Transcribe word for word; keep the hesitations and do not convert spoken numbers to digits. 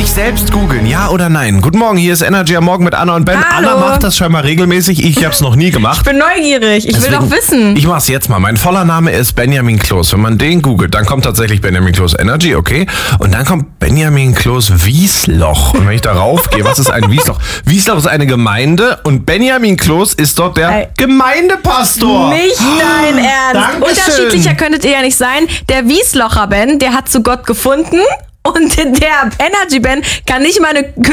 Sich selbst googeln, ja oder nein? Guten Morgen, hier ist Energy am Morgen mit Anna und Ben. Hallo. Anna macht das scheinbar regelmäßig, ich hab's noch nie gemacht. Ich bin neugierig, ich Deswegen, will doch wissen. Ich mach's jetzt mal. Mein voller Name ist Benjamin Kloß. Wenn man den googelt, dann kommt tatsächlich Benjamin Kloß Energy, okay? Und dann kommt Benjamin Kloß Wiesloch. Und wenn ich darauf gehe, was ist ein Wiesloch? Wiesloch ist eine Gemeinde und Benjamin Kloß ist dort der Ey. Gemeindepastor. Nicht dein Ernst. Dankeschön. Unterschiedlicher könntet ihr ja nicht sein. Der Wieslocher Ben, der hat zu Gott gefunden. Und der Energy Ben kann nicht mal eine